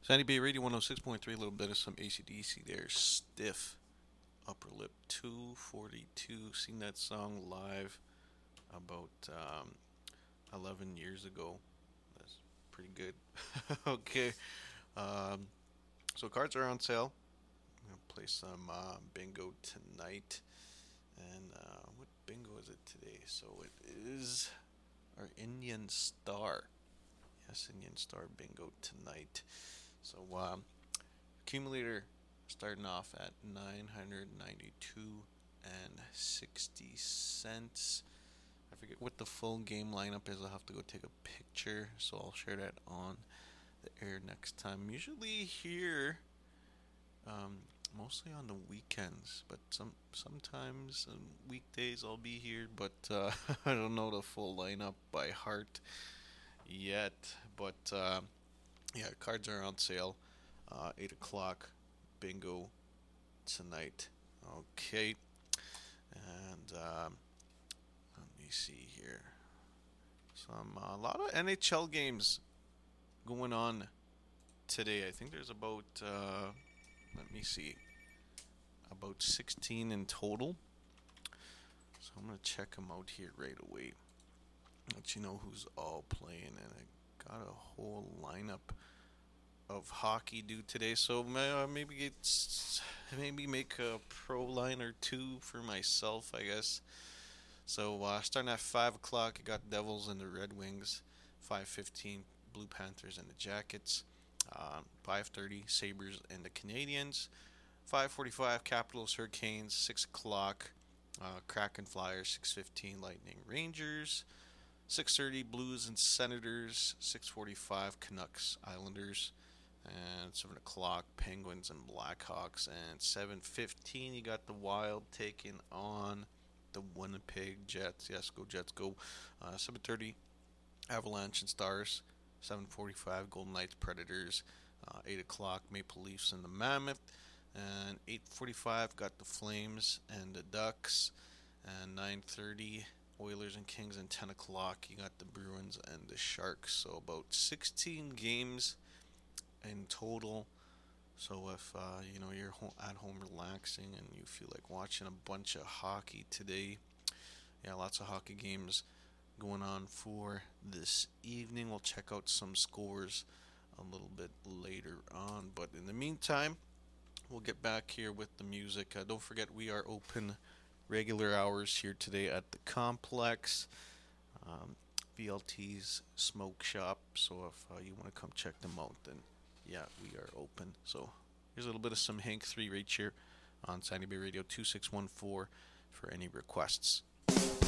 Sandy Bay Radio 106.3, a little bit of some AC/DC there. Stiff Upper Lip 242. Seen that song live about 11 years ago. That's pretty good. Okay. Um, so cards are on sale. I'm going to play some bingo tonight. And what bingo is it today? So it is our Indian Star. Yes, Indian Star bingo tonight. So accumulator starting off at 992 and 60 cents. I forget what the full game lineup is. I'll have to go take a picture, so I'll share that on the air next time. Usually here, mostly on the weekends, but sometimes on weekdays I'll be here. But I don't know the full lineup by heart yet. But yeah, cards are on sale. 8 o'clock bingo tonight. Okay. And let me see here. A lot of NHL games going on today. I think there's about, let me see, about 16 in total. So I'm going to check them out here right away. Let you know who's all playing. And I got a whole lineup of hockey due today, so maybe make a pro line or two for myself, I guess. So starting at 5 o'clock, I got Devils and the Red Wings. 5:15, Blue Panthers and the Jackets. 5:30, Sabres and the Canadiens. 5:45, Capitals Hurricanes. 6 o'clock, Kraken Flyers. 6:15, Lightning Rangers. 6:30, Blues and Senators. 6:45, Canucks Islanders. And 7 o'clock, Penguins and Blackhawks. And 7:15, you got the Wild taking on the Winnipeg Jets. Yes, go Jets, go. 7:30, Avalanche and Stars. 7:45, Golden Knights Predators. 8 o'clock, Maple Leafs and the Mammoth. And 8:45, got the Flames and the Ducks. And 9:30, Oilers and Kings. And 10 o'clock, you got the Bruins and the Sharks. So about 16 games in total. So if you're at home relaxing and you feel like watching a bunch of hockey today, yeah, lots of hockey games going on for this evening. We'll check out some scores a little bit later on, but in the meantime, we'll get back here with the music. Don't forget, we are open regular hours here today at the complex. VLT's Smoke Shop. So if you want to come check them out, then yeah, we are open. So here's a little bit of some Hank 3 right here on Sandy Bay Radio 2614 for any requests.